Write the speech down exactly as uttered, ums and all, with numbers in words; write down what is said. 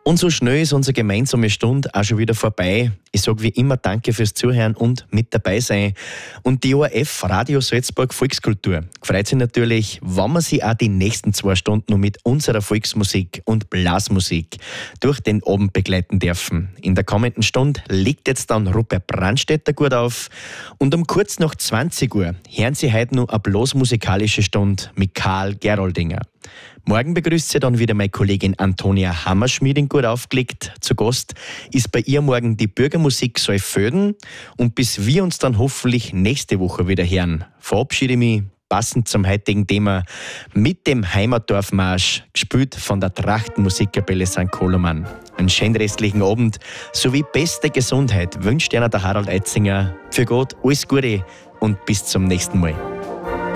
Und so schnell ist unsere gemeinsame Stunde auch schon wieder vorbei. Ich sage wie immer Danke fürs Zuhören und mit dabei sein. Und die O R F Radio Salzburg Volkskultur freut sich natürlich, wenn wir sie auch die nächsten zwei Stunden noch mit unserer Volksmusik und Blasmusik durch den Abend begleiten dürfen. In der kommenden Stunde legt jetzt dann Rupert Brandstätter gut auf. Und um kurz nach zwanzig Uhr hören Sie heute noch eine blasmusikalische Stunde mit Karl Geroldinger. Morgen begrüßt sie dann wieder meine Kollegin Antonia Hammerschmieding gut aufgelegt. Zu Gast ist bei ihr morgen die Bürgermusik Saalfelden. Und bis wir uns dann hoffentlich nächste Woche wieder hören, verabschiede ich mich passend zum heutigen Thema mit dem Heimatdorfmarsch, gespielt von der Trachtenmusikkapelle Sankt Koloman. Einen schönen restlichen Abend sowie beste Gesundheit wünscht Ihnen der Harald Eitzinger. Für Gott alles Gute und bis zum nächsten Mal.